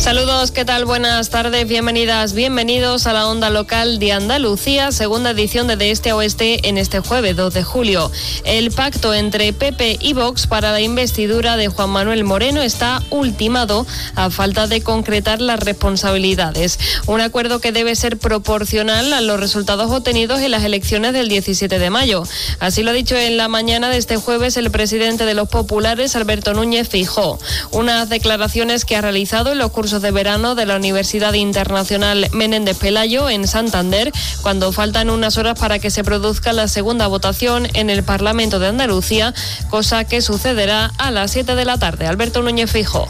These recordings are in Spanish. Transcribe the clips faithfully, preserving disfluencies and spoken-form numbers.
Saludos, ¿qué tal? Buenas tardes, bienvenidas, bienvenidos a la onda local de Andalucía, segunda edición de De Este a Oeste en este jueves dos de julio. El pacto entre P P y Vox para la investidura de Juan Manuel Moreno está ultimado a falta de concretar las responsabilidades. Un acuerdo que debe ser proporcional a los resultados obtenidos en las elecciones del diecisiete de mayo. Así lo ha dicho en la mañana de este jueves el presidente de los populares, Alberto Núñez Feijóo. Unas declaraciones que ha realizado en los cursos de verano de la Universidad Internacional Menéndez Pelayo en Santander, cuando faltan unas horas para que se produzca la segunda votación en el Parlamento de Andalucía, cosa que sucederá a las siete de la tarde. Alberto Núñez Feijóo.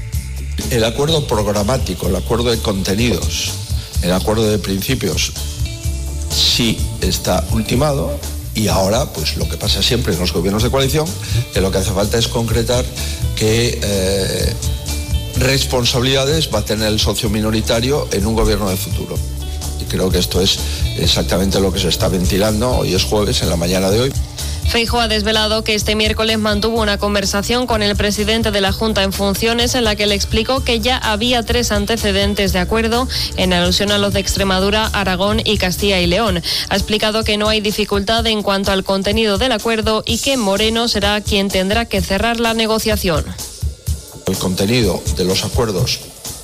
El acuerdo programático, el acuerdo de contenidos, el acuerdo de principios sí está ultimado. Y ahora, pues lo que pasa siempre en los gobiernos de coalición, que lo que hace falta es concretar qué eh, responsabilidades va a tener el socio minoritario en un gobierno de futuro. Y creo que esto es exactamente lo que se está ventilando. Hoy es jueves, en la mañana de hoy. Feijóo ha desvelado que este miércoles mantuvo una conversación con el presidente de la Junta en funciones en la que le explicó que ya había tres antecedentes de acuerdo en alusión a los de Extremadura, Aragón y Castilla y León. Ha explicado que no hay dificultad en cuanto al contenido del acuerdo y que Moreno será quien tendrá que cerrar la negociación. El contenido de los acuerdos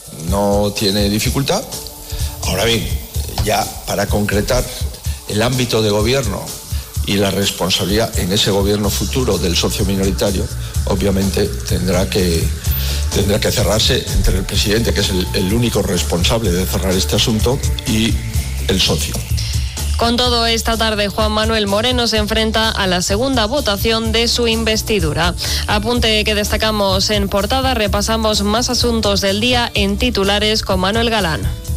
no tiene dificultad. Ahora bien, ya para concretar el ámbito de gobierno y la responsabilidad en ese gobierno futuro del socio minoritario, obviamente tendrá que, tendrá que cerrarse entre el presidente, que es el, el único responsable de cerrar este asunto, y el socio. Con todo, esta tarde Juan Manuel Moreno se enfrenta a la segunda votación de su investidura. Apunte que destacamos en portada, repasamos más asuntos del día en titulares con Manuel Galán.